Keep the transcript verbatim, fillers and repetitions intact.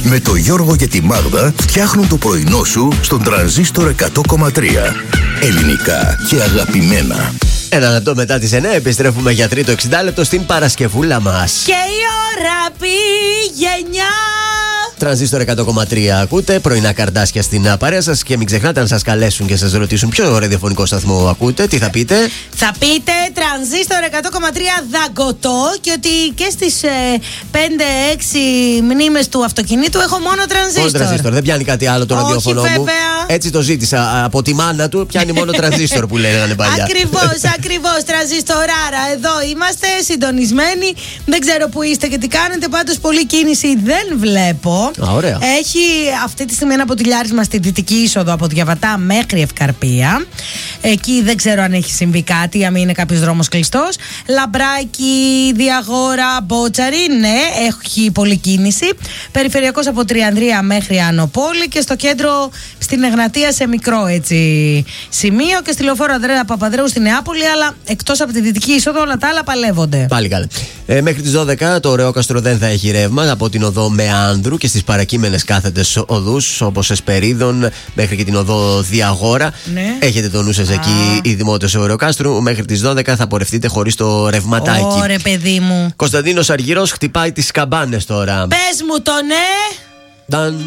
Με το Γιώργο και τη Μάγδα φτιάχνουν το πρωινό σου στον Τρανζίστορ εκατό κόμμα τρία. Ελληνικά και αγαπημένα. Ένα λεπτό μετά τις εννιά επιστρέφουμε για τρίτο εξήντα λεπτό στην Παρασκευούλα μας. Και η ώρα πήγε εννιά. Τρανζίστορ εκατό κόμμα τρία ακούτε, πρωινά καρδάσια στην παρέα σας. Και μην ξεχνάτε, αν σας καλέσουν και σας ρωτήσουν ποιο ραδιοφωνικό σταθμό ακούτε, τι θα πείτε? Θα πείτε Τρανζίστορ εκατό κόμμα τρία Δαγκωτό. Και ότι και στις ε, πέντε έξι μνήμες του αυτοκινήτου έχω μόνο Τρανζίστορ. Μόνο Τρανζίστορ, δεν πιάνει κάτι άλλο το Όχι, ραδιόφωνο μου. Έτσι το ζήτησα από τη μάνα του, πιάνει μόνο Τρανζίστορ που λέγανε παλιά. Ακριβώς, ακριβώς, Τρανζιστοράρα. Εδώ είμαστε συντονισμένοι. Δεν ξέρω που είστε και τι κάνετε. Πάντως πολλή κίνηση δεν βλέπω. Α, ωραία. Έχει αυτή τη στιγμή ένα ποτηλιάρισμα στη δυτική είσοδο από Διαβατά μέχρι Ευκαρπία. Εκεί δεν ξέρω αν έχει συμβεί κάτι, αν είναι κάποιος δρόμος κλειστός. Λαμπράκι, Διαγόρα, Μπότσαρη, ναι, έχει πολλή κίνηση. Περιφερειακός από Τριανδρία μέχρι Ανοπόλη και στο κέντρο στην Εγνατία σε μικρό έτσι σημείο και στη λεωφόρο Ανδρέα Παπανδρέου στη Νεάπολη, αλλά εκτός από τη δυτική είσοδο όλα τα άλλα παλεύονται. Πάλι καλά. Ε, μέχρι τις δώδεκα το Ρεόκαστρο δεν θα έχει ρεύμα από την οδό Μεάνδρου και στις παρακείμενες κάθετες οδούς όπως Εσπερίδων μέχρι και την οδό Διαγόρα. Ναι. Έχετε το νου σας εκεί οι δημότες του Ρεόκαστρου. Μέχρι τις δώδεκα θα πορευτείτε χωρίς το ρευματάκι. Ωρε παιδί μου. Κωνσταντίνος Αργυρός χτυπάει τις καμπάνες τώρα. Πες μου το ναι. Ταν.